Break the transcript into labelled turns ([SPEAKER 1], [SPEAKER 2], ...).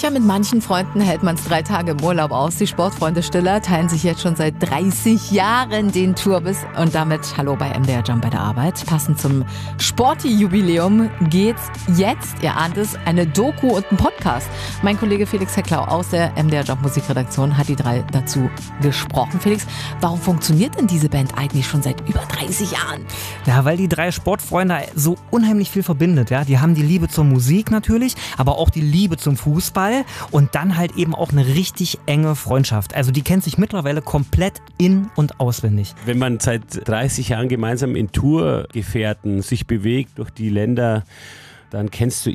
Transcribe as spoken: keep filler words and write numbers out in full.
[SPEAKER 1] Ja, mit manchen Freunden hält man es drei Tage im Urlaub aus. Die Sportfreunde Stiller teilen sich jetzt schon seit dreißig Jahren den Tourbus. Und damit hallo bei M D R Jump bei der Arbeit. Passend zum Sporty-Jubiläum geht's jetzt, ihr ahnt es, eine Doku und ein Podcast. Mein Kollege Felix Hecklau aus der M D R Jump Musikredaktion hat die drei dazu gesprochen. Felix, warum funktioniert denn diese Band eigentlich schon seit über dreißig Jahren?
[SPEAKER 2] Ja, weil die drei Sportfreunde so unheimlich viel verbindet. Ja, die haben die Liebe zur Musik natürlich, aber auch die Liebe zum Fußball. Und dann halt eben auch eine richtig enge Freundschaft. Also die kennt sich mittlerweile komplett in- und auswendig.
[SPEAKER 3] Wenn man seit dreißig Jahren gemeinsam in Tourgefährten sich bewegt durch die Länder, dann kennst du